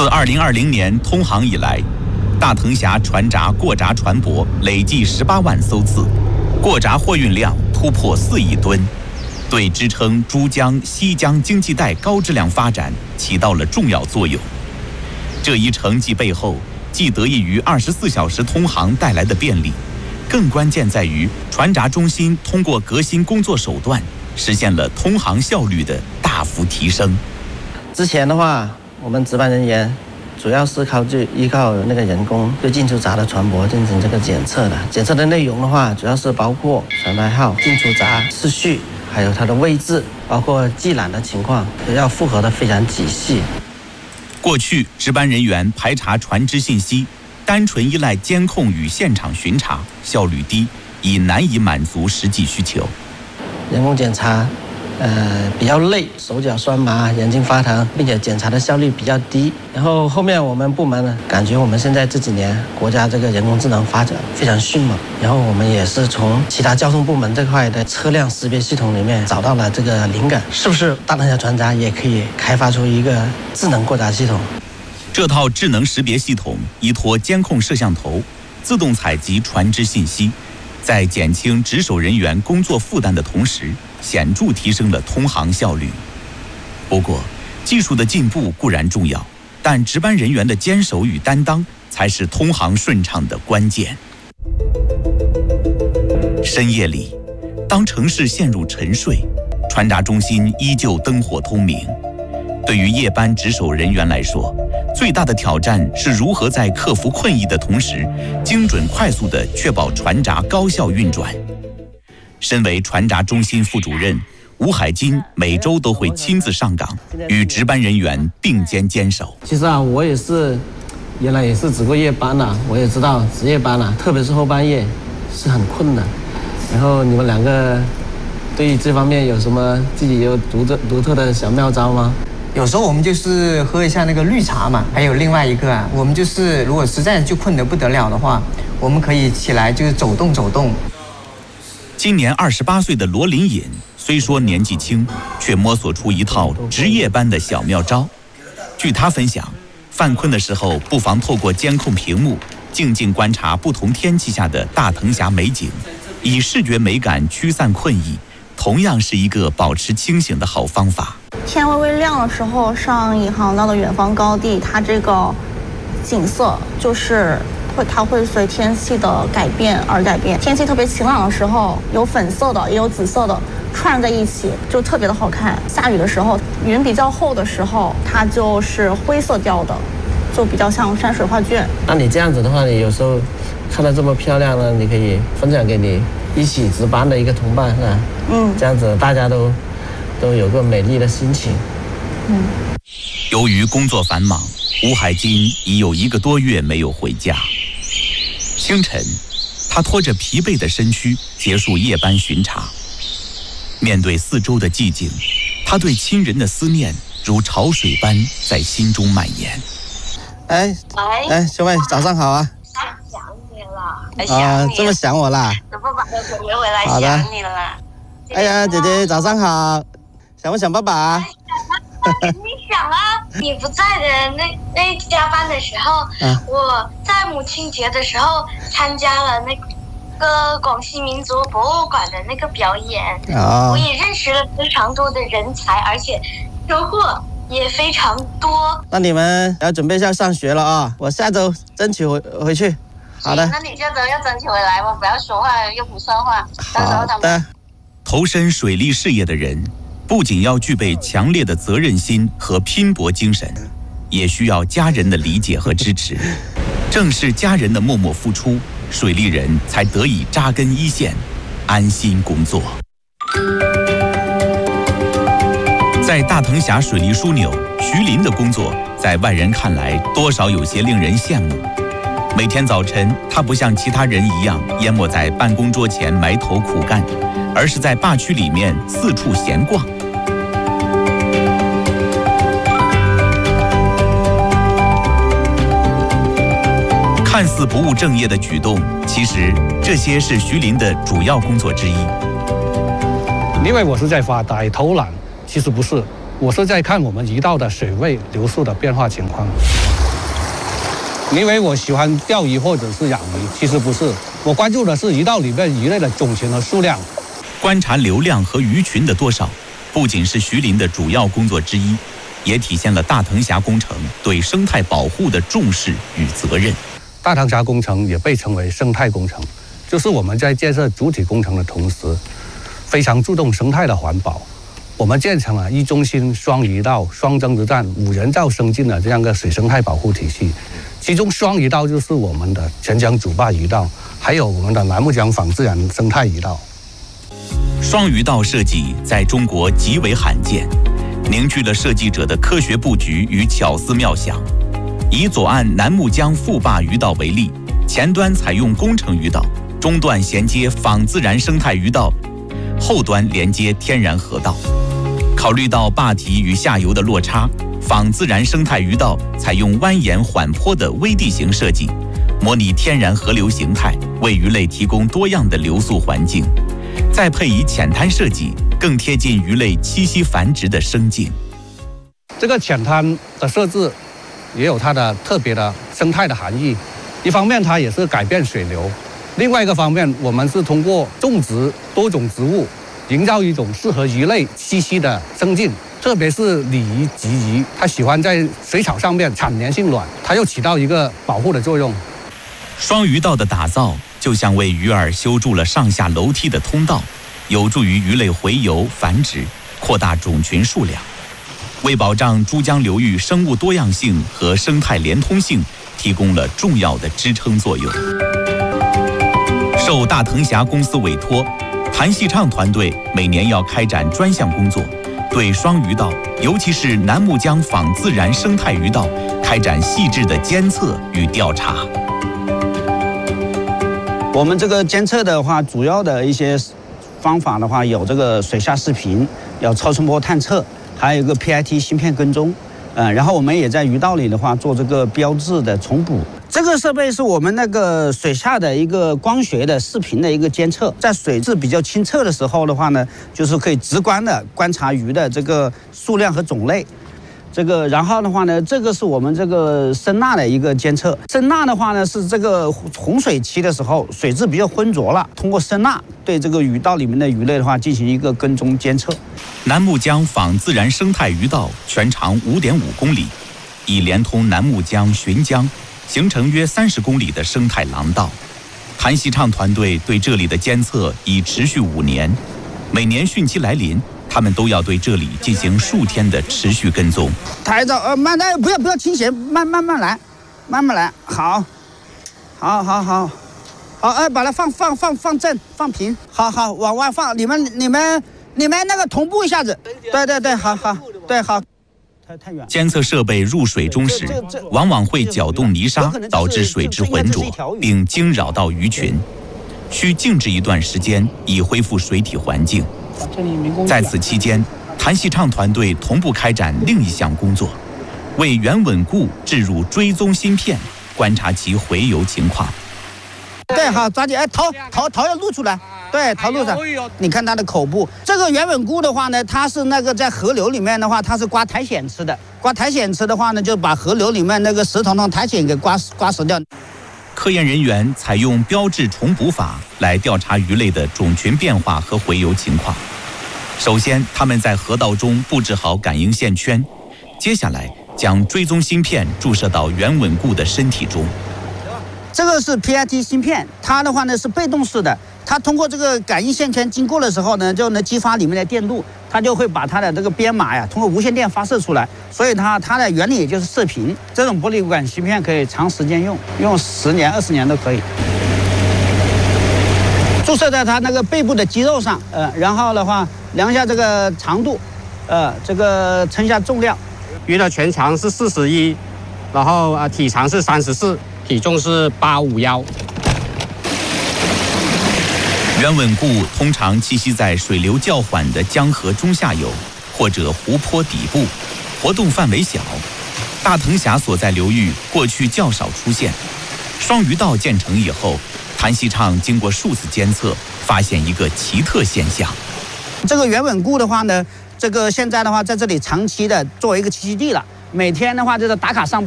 2020年通航以来，大藤峡船闸过闸船舶累计18万艘次，过闸货运量突破4亿吨，对支撑珠江、西江经济带高质量发展起到了重要作用。这一成绩背后，既得益于24小时通航带来的便利，更关键在于船闸中心通过革新工作手段，实现了通航效率的大幅提升。 之前的话，我们值班人员主要是依靠那个人工对进出闸的船舶进行这个检测的。检测的内容的话，主要是包括船牌号、进出闸次序，还有它的位置，包括系缆的情况，都要复核的非常仔细。 过去值班人员排查船只信息，单纯依赖监控与现场巡查，效率低，已难以满足实际需求。 人工检查，比较累，手脚酸麻，眼睛发疼，并且检查的效率比较低。然后后面我们部门呢，感觉我们现在这几年国家这个人工智能发展非常迅猛，然后我们也是从其他交通部门这块的车辆识别系统里面找到了这个灵感，是不是大藤峡船闸也可以开发出一个智能过闸系统？ 这套智能识别系统依托监控摄像头，自动采集船只信息，在减轻值守人员工作负担的同时，显著提升了通航效率。不过，技术的进步固然重要，但值班人员的坚守与担当才是通航顺畅的关键。深夜里，当城市陷入沉睡，船闸中心依旧灯火通明。对于夜班值守人员来说，最大的挑战是如何在克服困意的同时，精准快速地确保船闸高效运转。身为船闸中心副主任，吴海金每周都会亲自上岗，与值班人员并肩坚守。 其实啊，我也是原来也是值过夜班了，我也知道值夜班了，特别是后半夜是很困难。然后你们两个对于这方面有什么自己有独特的小妙招吗？ 有时候我们就是喝一下那个绿茶嘛，还有另外一个啊，我们就是如果实在就困得不得了的话，我们可以起来就是走动走动。 今年28岁的罗林隐虽说年纪轻，却摸索出一套值夜班的小妙招。据他分享，犯困的时候不妨透过监控屏幕静静观察不同天气下的大藤峡美景，以视觉美感驱散困意，同样是一个保持清醒的好方法。 天微微亮的时候，上引航到了远方高地，它这个景色就是它会随天气的改变而改变。天气特别晴朗的时候，有粉色的，也有紫色的串在一起，就特别的好看。下雨的时候，云比较厚的时候，它就是灰色调的，就比较像山水画卷。 那你这样子的话，你有时候看到这么漂亮呢，你可以分享给你一起值班的一个同伴，是吧？这样子大家都有个美丽的心情。 由于工作繁忙，吴海金已有1个多月没有回家。清晨，他拖着疲惫的身躯结束夜班巡查。面对四周的寂静，他对亲人的思念如潮水般在心中蔓延。 兄妹，早上好啊！ 想你了， 这么想我啦？ 等爸爸回来想你了。 哎呀，姐姐早上好，想不想爸爸？ 你想啊，你不在的那加班的时候，我在母亲节的时候参加了那个广西民族博物馆的那个表演，我也认识了非常多的人才，而且收获也非常多。 那你们要准备要上学了啊，我下周争取回去。好的。 那你下周要争取回来，我不要说话又不算话。 好的。 投身水利事业的人，不仅要具备强烈的责任心和拼搏精神，也需要家人的理解和支持。正是家人的默默付出，水利人才得以扎根一线，安心工作。在大藤峡水利枢纽，徐林的工作在外人看来多少有些令人羡慕。每天早晨，他不像其他人一样淹没在办公桌前埋头苦干，而是在坝区里面四处闲逛。看似不务正业的举动，其实这些是徐林的主要工作之一。 因为我是在发呆偷懒，其实不是， 我是在看我们鱼道的水位流速的变化情况。因为我喜欢钓鱼或者是养鱼，其实不是，我关注的是鱼道里面鱼类的种群和数量。 观察流量和鱼群的多少，不仅是徐林的主要工作之一，也体现了大藤峡工程对生态保护的重视与责任。 大藤峡工程也被称为生态工程，就是我们在建设主体工程的同时，非常注重生态的环保。我们建成了一中心、双鱼道、双增值站、5人造生境的这样一个水生态保护体系。其中双鱼道就是我们的全江主坝鱼道，还有我们的南木江仿自然生态鱼道。 双鱼道设计在中国极为罕见，凝聚了设计者的科学布局与巧思妙想。以左岸南木江副坝鱼道为例，前端采用工程鱼道，中段衔接仿自然生态鱼道，后端连接天然河道。考虑到坝体与下游的落差，仿自然生态鱼道采用蜿蜒缓坡的微地形设计，模拟天然河流形态，为鱼类提供多样的流速环境。再配以浅滩设计，更贴近鱼类栖息繁殖的生境。 这个浅滩的设置也有它的特别的生态的含义。一方面，它也是改变水流；另外一个方面，我们是通过种植多种植物，营造一种适合鱼类栖息的生境。特别是鲤鱼、鲫鱼，它喜欢在水草上面产粘性卵，它又起到一个保护的作用。 双鱼道的打造就像为鱼儿修筑了上下楼梯的通道，有助于鱼类洄游繁殖，扩大种群数量，为保障珠江流域生物多样性和生态连通性提供了重要的支撑作用。受大藤峡公司委托，谭锡畅团队每年要开展专项工作，对双鱼道，尤其是南木江仿自然生态鱼道，开展细致的监测与调查。 我们这个监测的话，主要的一些方法的话，有这个水下视频，有超声波探测，还有一个 PIT 芯片跟踪。然后我们也在鱼道里的话做这个标志的重补。这个设备是我们那个水下的一个光学的视频的一个监测，在水质比较清澈的时候的话呢，就是可以直观的观察鱼的这个数量和种类。然后的话呢，这个是我们这个声呐的一个监测。声呐的话呢，是这个洪水期的时候，水质比较浑浊了，通过声呐对这个鱼道里面的鱼类的话进行一个跟踪监测。 南木江仿自然生态鱼道全长5.5公里，已连通南木江、浔江，形成约30公里的生态廊道。谭锡畅团队对这里的监测已持续5年，每年汛期来临，他们都要对这里进行数天的持续跟踪。 抬着，慢点，不要倾斜，慢慢来，好，把它放正，放平，好，往外放，你们那个同步一下子，对，好，对，好。太远。 监测设备入水中时，往往会搅动泥沙，导致水质浑浊，并惊扰到鱼群，需静置一段时间以恢复水体环境。在此期间，谭锡畅团队同步开展另一项工作，为原稳固置入追踪芯片，观察其洄游情况。 对，好，抓紧，头要露出来，对，头露出来。你看它的口部，这个原稳固的话呢，它是那个在河流里面的话，它是刮苔藓吃的。刮苔藓吃的话呢，就把河流里面那个石头上苔藓给刮死掉。 科研人员采用标志重补法来调查鱼类的种群变化和洄游情况。首先，他们在河道中布置好感应线圈，接下来将追踪芯片注射到原稳固的身体中。 这个是 PIT 芯片，它的话呢是被动式的，它通过这个感应线圈经过的时候呢，就能激发里面的电路，它就会把它的这个编码呀通过无线电发射出来，所以它的原理也就是射频。这种玻璃管芯片可以长时间用10年、20年都可以。注射在它那个背部的肌肉上，然后的话量一下这个长度，这个称一下重量。 鱼的全长是41，然后体长是34。体重是851。 原稳固通常栖息在水流较缓的江河中下游或者湖泊底部，活动范围小。大藤峡所在流域过去较少出现。双鱼道建成以后，谭锡畅经过数次监测，发现一个奇特现象。 这个原稳固的话呢， 这个现在的话，在这里长期的作为一个栖息地了。每天的话就是打卡上班。